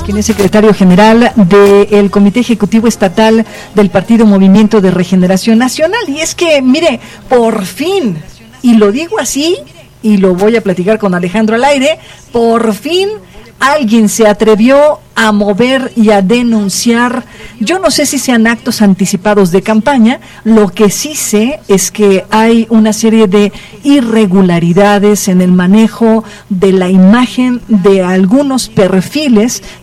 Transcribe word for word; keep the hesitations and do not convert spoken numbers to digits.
quien es secretario general del Comité Ejecutivo Estatal del Partido Movimiento de Regeneración Nacional. Y es que, mire, por fin, y lo digo así, y lo voy a platicar con Alejandro al aire, por fin alguien se atrevió a mover y a denunciar, yo no sé si sean actos anticipados de campaña, lo que sí sé es que hay una serie de irregularidades en el manejo de la imagen de algunos perfiles